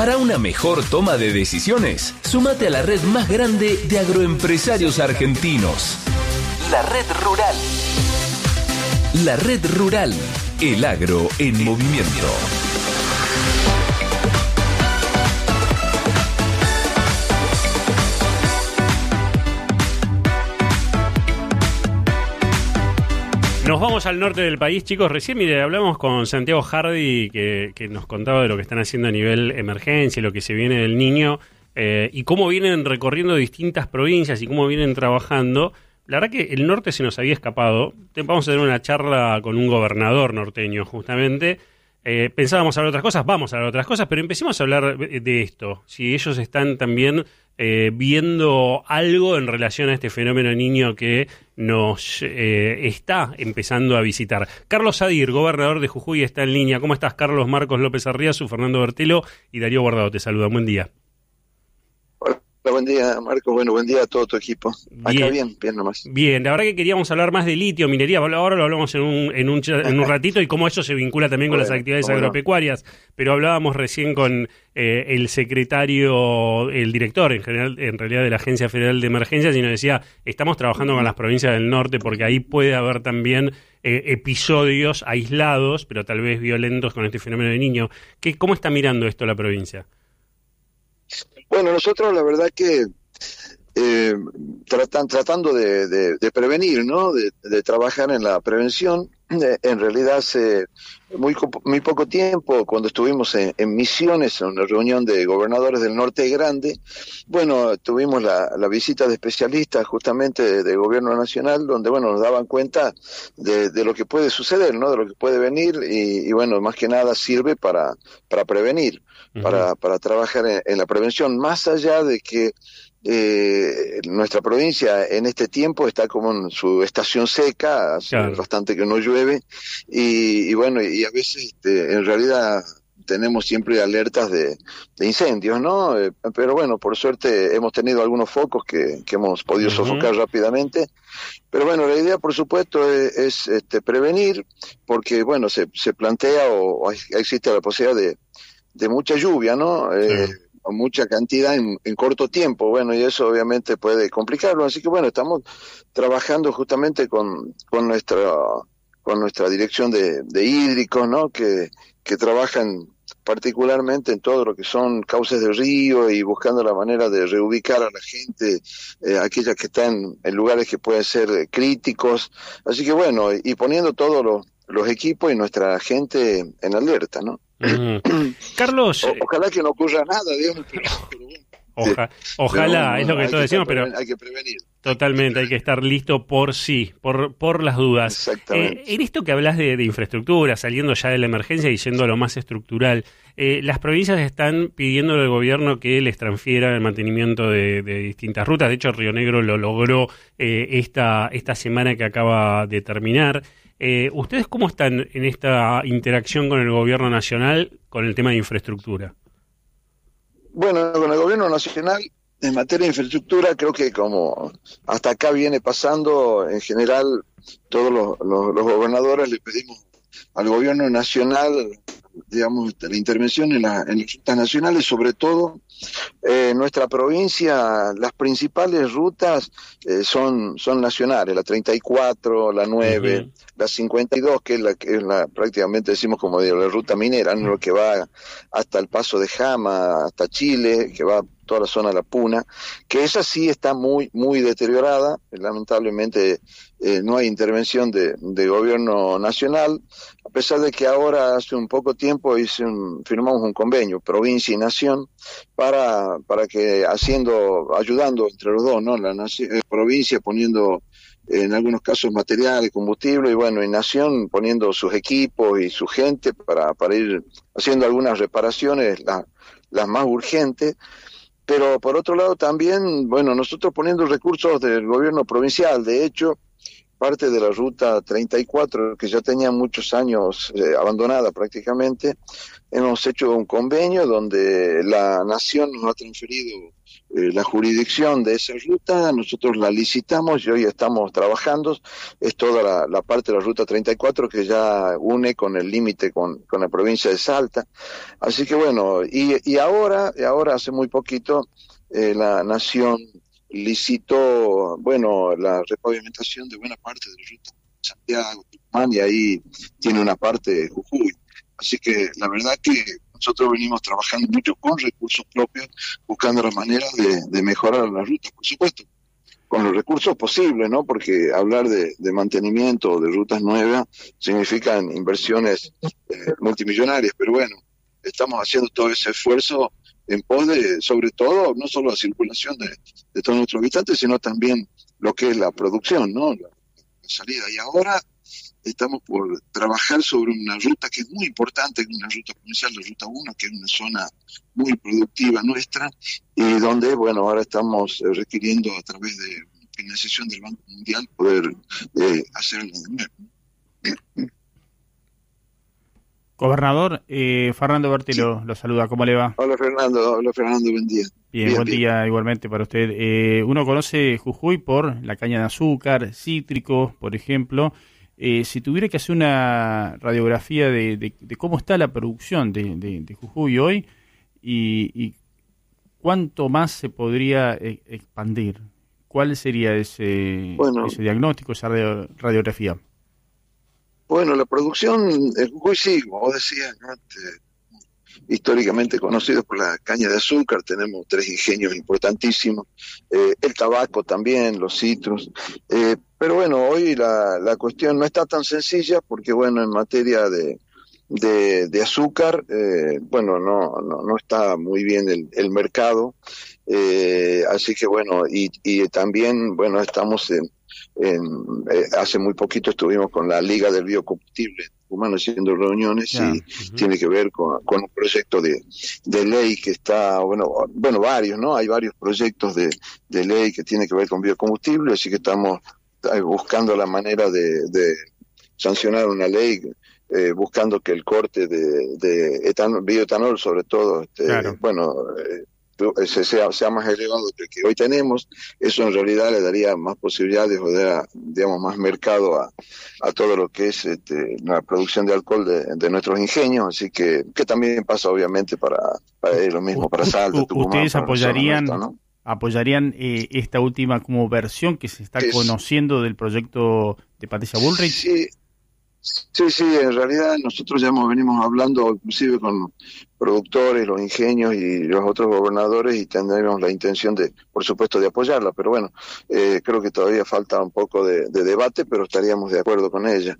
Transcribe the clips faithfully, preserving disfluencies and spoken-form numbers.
Para una mejor toma de decisiones, súmate a la red más grande de agroempresarios argentinos. La Red Rural. La Red Rural. El agro en movimiento. Nos vamos al norte del país, chicos. Recién, mire, hablamos con Santiago Hardy, que, que nos contaba de lo que están haciendo a nivel emergencia, lo que se viene del Niño, eh, y cómo vienen recorriendo distintas provincias y cómo vienen trabajando. La verdad que el norte se nos había escapado. Vamos a tener una charla con un gobernador norteño, justamente. Eh, pensábamos hablar de otras cosas, vamos a hablar de otras cosas, pero empecemos a hablar de esto. Si ellos están también eh, viendo algo en relación a este fenómeno Niño que nos eh, está empezando a visitar. Carlos Sadir, gobernador de Jujuy, está en línea. ¿Cómo estás, Carlos? Marcos López Arriazu, Fernando Bertelo y Darío Guardado te saludan. Buen día. Hola, buen día, Marco. Bueno, buen día a todo tu equipo. Bien. Acá bien, bien nomás. Bien, la verdad que queríamos hablar más de litio, minería. Ahora lo hablamos en un, en un, en un ratito y cómo eso se vincula también con bueno, las actividades agropecuarias. No. Pero hablábamos recién con eh, el secretario, el director en general, en realidad de la Agencia Federal de Emergencias, y nos decía, estamos trabajando con las provincias del norte porque ahí puede haber también eh, episodios aislados, pero tal vez violentos con este fenómeno de Niño. ¿Qué, ¿Cómo está mirando esto la provincia? Bueno, nosotros la verdad que eh, tratan, tratando de, de, de prevenir, ¿no? De, de trabajar en la prevención. Eh, en realidad hace muy, muy poco tiempo, cuando estuvimos en, en Misiones, en una reunión de gobernadores del Norte Grande, bueno, tuvimos la, la visita de especialistas justamente de, de Gobierno Nacional, donde, bueno, nos daban cuenta de, de lo que puede suceder, ¿no? De lo que puede venir y, y bueno, más que nada sirve para, para prevenir. Uh-huh. para, para trabajar en, en la prevención, más allá de que eh, nuestra provincia en este tiempo está como en su estación seca, hace claro. bastante que no llueve, y, y bueno, y a veces este, en realidad tenemos siempre alertas de, de incendios, ¿no? Eh, pero bueno, por suerte hemos tenido algunos focos que, que hemos podido uh-huh. sofocar rápidamente. Pero bueno, la idea, por supuesto, es, es este, prevenir, porque bueno, se, se plantea o, o existe la posibilidad de de mucha lluvia, ¿no? Eh, sí. Mucha cantidad en, en corto tiempo, bueno, y eso obviamente puede complicarlo, así que bueno, estamos trabajando justamente con, con nuestra con nuestra dirección de, de hídricos, ¿no? Que, que trabajan particularmente en todo lo que son cauces de río y buscando la manera de reubicar a la gente, eh, aquellas que están en lugares que pueden ser eh, críticos, así que bueno, y poniendo todos los, los equipos y nuestra gente en alerta, ¿no? Mm. Carlos, o, ojalá que no ocurra nada, digamos, pero, pero bueno. Oja, ojalá, pero, es lo que todos decimos, pero hay que prevenir. Totalmente, hay que estar listo por sí, por por las dudas. Exactamente. Eh, en esto que hablas de, de infraestructura, saliendo ya de la emergencia y yendo a lo más estructural, eh, las provincias están pidiendo al gobierno que les transfiera el mantenimiento de, de distintas rutas. De hecho, Río Negro lo logró eh, esta, esta semana que acaba de terminar. Eh, ¿Ustedes cómo están en esta interacción con el gobierno nacional con el tema de infraestructura? Bueno, con el gobierno nacional, en materia de infraestructura, creo que como hasta acá viene pasando, en general, todos los, los, los gobernadores le pedimos al gobierno nacional, digamos, la intervención en, la, en las rutas nacionales, sobre todo eh, en nuestra provincia, las principales rutas eh, son son nacionales, la treinta y cuatro, la nueve, uh-huh. la cincuenta y dos, que es la que es la prácticamente decimos como digo, la ruta minera, ¿no? Lo que va hasta el paso de Jama, hasta Chile, que va toda la zona de la Puna, que esa sí está muy muy deteriorada, lamentablemente eh, no hay intervención de, de gobierno nacional, a pesar de que ahora hace un poco tiempo hice un, firmamos un convenio, provincia y nación, para para que haciendo, ayudando entre los dos, ¿no? La nación, eh, provincia poniendo eh, en algunos casos material, combustible, y bueno, y nación poniendo sus equipos y su gente para, para ir haciendo algunas reparaciones, la, las más urgentes. Pero por otro lado también, bueno, nosotros poniendo recursos del gobierno provincial, de hecho, parte de la ruta treinta y cuatro, que ya tenía muchos años eh, abandonada prácticamente, hemos hecho un convenio donde la nación nos ha transferido eh, la jurisdicción de esa ruta, nosotros la licitamos y hoy estamos trabajando, es toda la, la parte de la ruta treinta y cuatro que ya une con el límite con, con la provincia de Salta. Así que bueno, y, y ahora, y ahora hace muy poquito, eh, la Nación licitó, bueno, la repavimentación de buena parte de la ruta de Santiago, Tucumán, y ahí tiene una parte de Jujuy. Así que la verdad que nosotros venimos trabajando mucho con recursos propios, buscando las maneras de, de mejorar la ruta, por supuesto, con los recursos posibles, ¿no? Porque hablar de, de mantenimiento o de rutas nuevas significan inversiones eh, multimillonarias, pero bueno, estamos haciendo todo ese esfuerzo en pos de, sobre todo, no solo la circulación de, de todos nuestros habitantes, sino también lo que es la producción, ¿no? La, la salida. Y ahora estamos por trabajar sobre una ruta que es muy importante, una ruta provincial, la ruta uno, que es una zona muy productiva nuestra, y donde, bueno, ahora estamos requiriendo a través de financiación del Banco Mundial poder eh, hacerlo de nuevo. Gobernador, eh, Fernando Berti sí. lo, lo saluda, ¿cómo le va? Hola Fernando, hola Fernando, buen día. Bien, bien buen bien. día igualmente para usted. Eh, uno conoce Jujuy por la caña de azúcar, cítricos, por ejemplo. Eh, si tuviera que hacer una radiografía de, de, de cómo está la producción de, de, de Jujuy hoy y, y cuánto más se podría eh, expandir, ¿cuál sería ese, bueno, ese diagnóstico, esa radio, radiografía? Bueno, la producción en Jujuy sí, como vos decías, ¿no? Este, históricamente conocidos por la caña de azúcar, tenemos tres ingenios importantísimos, eh, el tabaco también, los citros, eh, pero bueno, hoy la, la cuestión no está tan sencilla porque bueno, en materia de, de, de azúcar, eh, bueno, no, no, no está muy bien el, el mercado, eh, así que bueno, y, y también, bueno, estamos en En, eh, hace muy poquito estuvimos con la Liga del Biocombustible Humano haciendo reuniones yeah. y uh-huh. tiene que ver con, con un proyecto de, de ley que está, bueno, bueno varios, ¿no? Hay varios proyectos de, de ley que tiene que ver con biocombustible, así que estamos buscando la manera de, de sancionar una ley, eh, buscando que el corte de, de etanol, bioetanol sobre todo, este, claro. bueno, eh, Sea, sea más elevado que el que hoy tenemos. Eso en realidad le daría más posibilidades o daría, digamos, más mercado a, a todo lo que es este, la producción de alcohol de, de nuestros ingenios, así que que también pasa obviamente para, para lo mismo, para Salta, Tucumán. ¿Ustedes apoyarían, nuestra, ¿no? apoyarían eh, esta última como versión que se está es, conociendo del proyecto de Patricia Bullrich? Sí. Sí, sí, en realidad nosotros ya hemos venimos hablando inclusive con productores, los ingenios y los otros gobernadores y tendremos la intención de, por supuesto, de apoyarla, pero bueno, eh, creo que todavía falta un poco de, de debate, pero estaríamos de acuerdo con ella.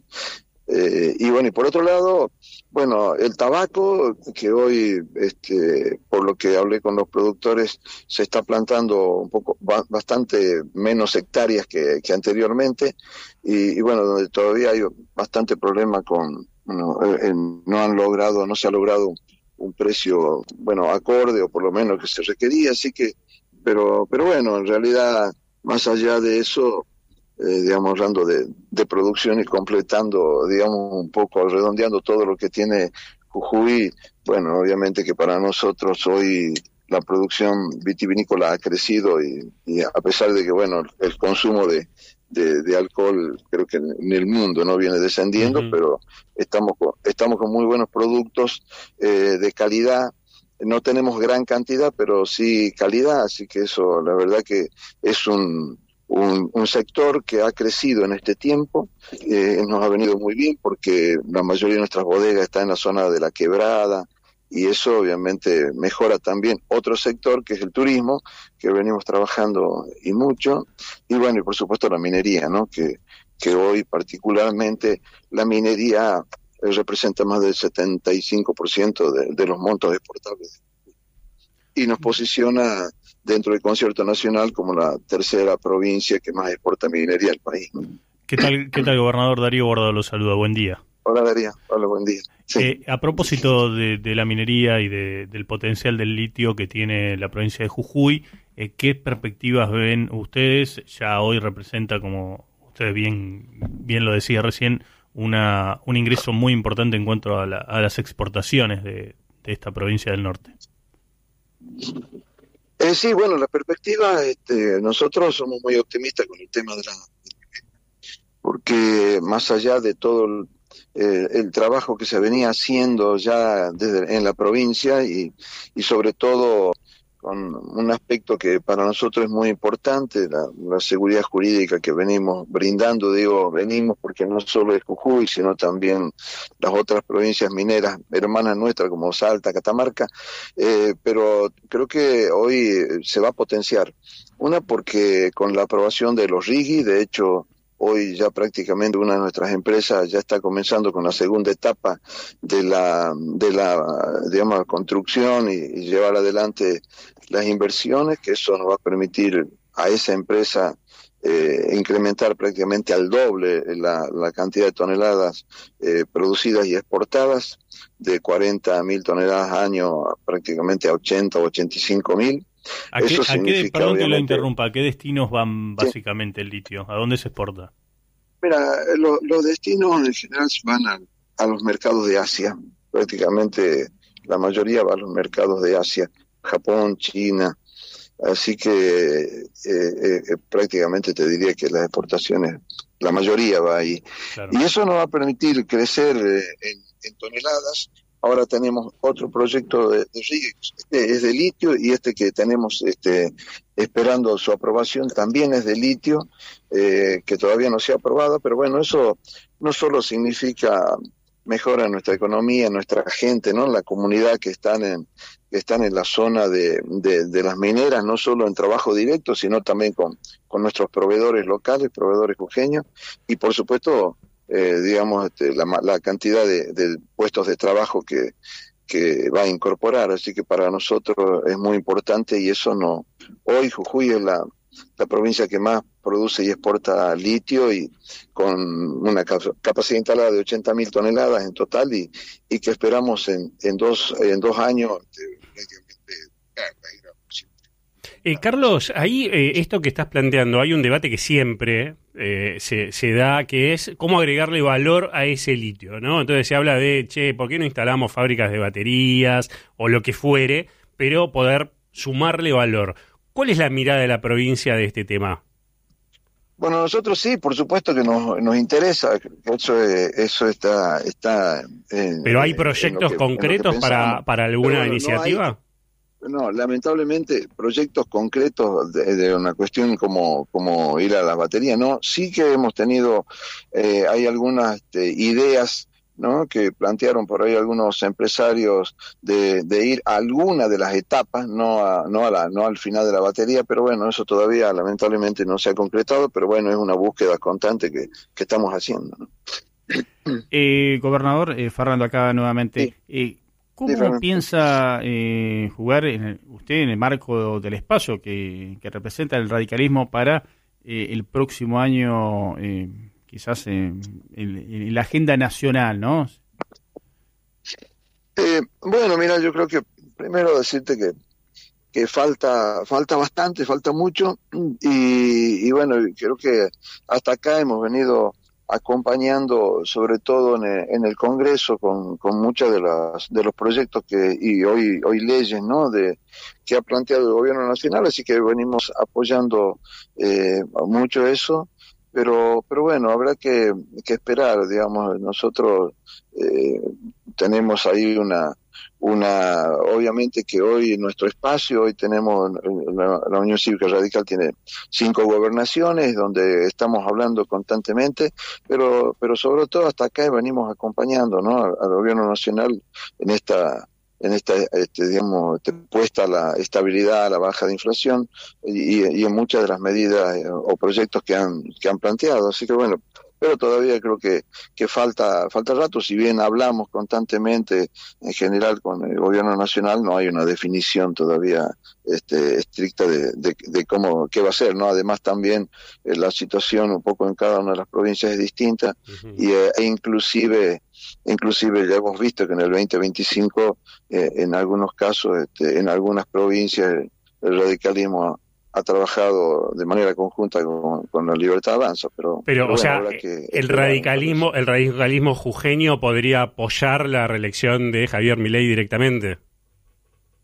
Eh, y bueno, y por otro lado, bueno, el tabaco, que hoy, este, por lo que hablé con los productores, se está plantando un poco, ba- bastante menos hectáreas que, que anteriormente, y, y bueno, donde todavía hay bastante problema con, bueno, eh, no han logrado, no se ha logrado un, un precio, bueno, acorde, o por lo menos que se requería, así que, pero, pero bueno, en realidad, más allá de eso, Eh, digamos, hablando de, de producción y completando, digamos, un poco, redondeando todo lo que tiene Jujuy, bueno, obviamente que para nosotros hoy la producción vitivinícola ha crecido y, y a pesar de que, bueno, el consumo de, de, de alcohol creo que en el mundo no viene descendiendo, uh-huh. pero estamos con, estamos con muy buenos productos eh, de calidad. No tenemos gran cantidad, pero sí calidad, así que eso, la verdad que es un Un, un sector que ha crecido en este tiempo, eh, nos ha venido muy bien porque la mayoría de nuestras bodegas está en la zona de la quebrada y eso obviamente mejora también otro sector que es el turismo, que venimos trabajando y mucho, y bueno, y por supuesto la minería, ¿no? Que, que hoy particularmente la minería eh, representa más del setenta y cinco por ciento de, de los montos exportables y nos posiciona dentro del concierto nacional como la tercera provincia que más exporta minería al país. ¿Qué tal, qué tal, gobernador? Darío Guardado lo saluda, buen día. Hola Darío, hola, buen día. Sí. Eh, a propósito de, de la minería y de, del potencial del litio que tiene la provincia de Jujuy, eh, ¿qué perspectivas ven ustedes? Ya hoy representa, como usted bien, bien lo decía recién, una un ingreso muy importante en cuanto a, la, a las exportaciones de, de esta provincia del norte. Eh, sí, bueno, la perspectiva, este, nosotros somos muy optimistas con el tema de la... porque más allá de todo el, eh, el trabajo que se venía haciendo ya desde en la provincia y, y sobre todo con un aspecto que para nosotros es muy importante, la, la seguridad jurídica que venimos brindando, digo, venimos porque no solo es Jujuy, sino también las otras provincias mineras hermanas nuestras como Salta, Catamarca, eh, pero creo que hoy se va a potenciar. Una porque con la aprobación de los R I G I, de hecho, hoy ya prácticamente una de nuestras empresas ya está comenzando con la segunda etapa de la, de la digamos, construcción y, y llevar adelante las inversiones, que eso nos va a permitir a esa empresa eh, incrementar prácticamente al doble la, la cantidad de toneladas eh, producidas y exportadas, de cuarenta mil toneladas al año prácticamente a ochenta o ochenta y cinco mil. ¿A qué, Eso a significa, qué, perdón que lo obviamente, interrumpa, ¿a qué destinos van básicamente sí. el litio? ¿A dónde se exporta? Mira, lo, los destinos en general van a, a los mercados de Asia. Prácticamente la mayoría va a los mercados de Asia, Japón, China. Así que eh, eh, prácticamente te diría que las exportaciones, la mayoría va ahí. Claro. Y eso nos va a permitir crecer eh, en, en toneladas. Ahora tenemos otro proyecto de, de R I G I, este es de litio, y este que tenemos este, esperando su aprobación también es de litio, eh, que todavía no se ha aprobado, pero bueno, eso no solo significa mejora en nuestra economía, en nuestra gente, ¿no? La comunidad que están en, que están en la zona de, de, de las mineras, no solo en trabajo directo, sino también con, con nuestros proveedores locales, proveedores jujeños, y por supuesto, Eh, digamos, este, la, la cantidad de, de puestos de trabajo que, que va a incorporar, así que para nosotros es muy importante y eso no, hoy Jujuy es la, la provincia que más produce y exporta litio y con una capacidad instalada de ochenta mil toneladas en total y, y que esperamos en, en, dos, en dos años Eh, Carlos, ahí eh, esto que estás planteando, hay un debate que siempre eh, se, se da, que es cómo agregarle valor a ese litio, ¿no? Entonces se habla de, che, ¿por qué no instalamos fábricas de baterías o lo que fuere, pero poder sumarle valor? ¿Cuál es la mirada de la provincia de este tema? Bueno, nosotros sí, por supuesto que nos, nos interesa, eso, eso está... está en, ¿Pero hay proyectos que, concretos para, para alguna pero, iniciativa? No, hay, No, lamentablemente proyectos concretos de, de una cuestión como como ir a las baterías, no. Sí que hemos tenido, eh, hay algunas este, ideas, ¿no? Que plantearon por ahí algunos empresarios de, de ir a alguna de las etapas, no a, no a la, no al final de la batería, pero bueno, eso todavía lamentablemente no se ha concretado, pero bueno, es una búsqueda constante que, que estamos haciendo, ¿no? Eh, gobernador, eh, Fernando acá nuevamente. Sí. Eh, ¿Cómo sí, piensa eh, jugar en el, usted en el marco del espacio que, que representa el radicalismo para eh, el próximo año, eh, quizás en, en, en la agenda nacional, ¿no? Eh, bueno, mira, yo creo que primero decirte que que falta falta bastante, falta mucho y, y bueno, creo que hasta acá hemos venido acompañando sobre todo en el, en el Congreso con, con muchas de las de los proyectos que y hoy hoy leyes, ¿no? De que ha planteado el Gobierno Nacional, así que venimos apoyando eh, mucho eso, pero pero bueno, habrá que, que esperar, digamos, nosotros eh, tenemos ahí una una obviamente que hoy en nuestro espacio, hoy tenemos la, la Unión Cívica Radical tiene cinco gobernaciones donde estamos hablando constantemente, pero pero sobre todo hasta acá venimos acompañando, ¿no? al, al Gobierno Nacional en esta en esta este, digamos este, puesta la estabilidad, la baja de inflación y, y en muchas de las medidas eh, o proyectos que han que han planteado, así que bueno, pero todavía creo que, que falta falta rato, si bien hablamos constantemente en general con el Gobierno Nacional, no hay una definición todavía este, estricta de, de, de cómo qué va a ser, ¿no? Además también eh, la situación un poco en cada una de las provincias es distinta, uh-huh. y, eh, e inclusive inclusive ya hemos visto que en el veinte veinticinco eh, en algunos casos, este, en algunas provincias el radicalismo ha trabajado de manera conjunta con, con la Libertad Avanza, pero... Pero, pero o bueno, sea, que el radicalismo el radicalismo jujeño podría apoyar la reelección de Javier Milei directamente.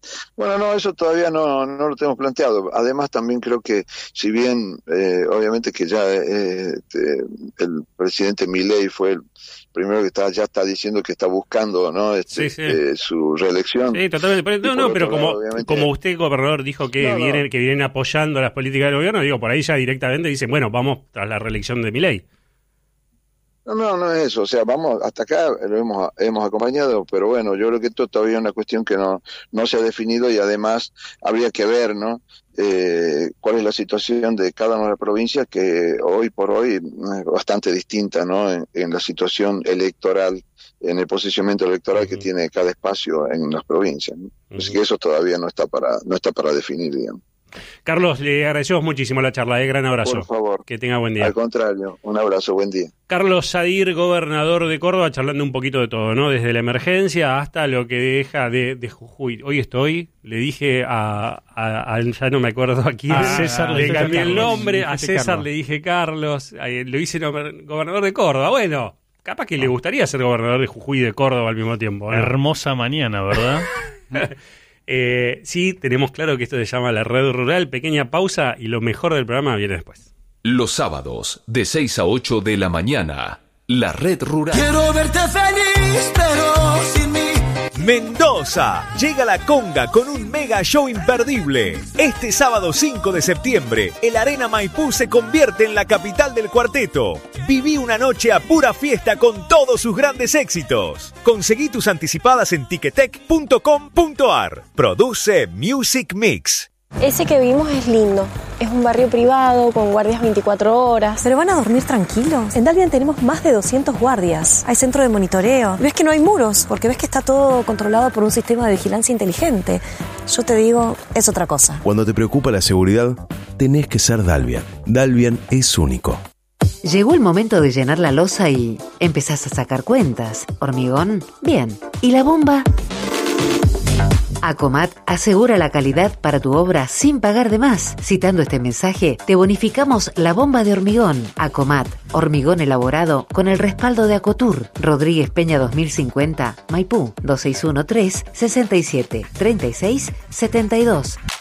Bueno, no, eso todavía no, no lo tenemos planteado. Además, también creo que, si bien, eh, obviamente que ya eh, este, el presidente Milei fue el primero que está ya está diciendo que está buscando, ¿no? Este, sí, sí. Eh, su reelección. Sí, totalmente. No, no, pero como, lado, como usted, gobernador, dijo que, no, vienen, no. que vienen apoyando las políticas del gobierno, digo, por ahí ya directamente dicen, bueno, vamos tras la reelección de Milei. No, no, no es eso, o sea, vamos, hasta acá lo hemos, hemos acompañado, pero bueno, yo creo que esto todavía es una cuestión que no, no se ha definido y además habría que ver, ¿no? Eh, cuál es la situación de cada una de las provincias, que hoy por hoy es bastante distinta, ¿no? En, en la situación electoral, en el posicionamiento electoral uh-huh. que tiene cada espacio en las provincias, ¿no? Uh-huh. Así que eso todavía no está para, no está para definir, digamos. Carlos, le agradecemos muchísimo la charla, ¿eh? Gran abrazo. Por favor. Que tenga buen día. Al contrario, un abrazo, buen día. Carlos Sadir, gobernador de Córdoba, charlando un poquito de todo, ¿no? Desde la emergencia hasta lo que deja de, de Jujuy. Hoy estoy, le dije a, a, a ya no me acuerdo a quién, a César le cambié el nombre, a César Carlos. Le dije Carlos, lo hice gobernador de Córdoba. Bueno, capaz que le gustaría ser gobernador de Jujuy y de Córdoba al mismo tiempo, ¿no? Hermosa mañana, ¿verdad? Eh, sí, tenemos claro que esto se llama La Red Rural. Pequeña pausa y lo mejor del programa viene después. Los sábados, de seis a ocho de la mañana, La Red Rural. Quiero verte feliz, pero sin mí. Mendoza, llega la conga con un mega show imperdible. Este sábado cinco de septiembre, el Arena Maipú se convierte en la capital del cuarteto. Viví una noche a pura fiesta con todos sus grandes éxitos. Conseguí tus anticipadas en ticketek punto com punto ar. Produce Music Mix. Ese que vimos es lindo. Es un barrio privado con guardias veinticuatro horas. ¿Pero van a dormir tranquilos? En Dalvian tenemos más de doscientos guardias. Hay centro de monitoreo. Ves que no hay muros, porque ves que está todo controlado por un sistema de vigilancia inteligente. Yo te digo, es otra cosa. Cuando te preocupa la seguridad, tenés que ser Dalvian. Dalvian es único. Llegó el momento de llenar la losa y empezás a sacar cuentas. ¿Hormigón? Bien. ¿Y la bomba? Acomat asegura la calidad para tu obra sin pagar de más. Citando este mensaje, te bonificamos la bomba de hormigón. Acomat, hormigón elaborado con el respaldo de Acotur. Rodríguez Peña dos mil cincuenta, Maipú, dos seis uno tres, seis siete, tres seis siete dos.